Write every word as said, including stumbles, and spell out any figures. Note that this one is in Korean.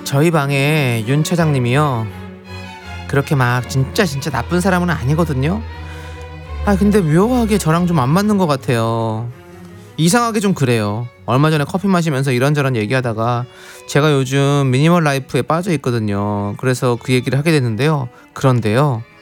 저희 방에 윤 차장님이요, 그렇게 막 진짜 진짜 나쁜 사람은 아니거든요. 아 근데 묘하게 저랑 좀 안 맞는 것 같아요. 이상하게 좀 그래요. 얼마 전에 커피 마시면서 이런저런 얘기하다가 제가 요즘 미니멀 라이프에 빠져 있거든요. 그래서 그 얘기를 하게 됐는데요. 그런데요,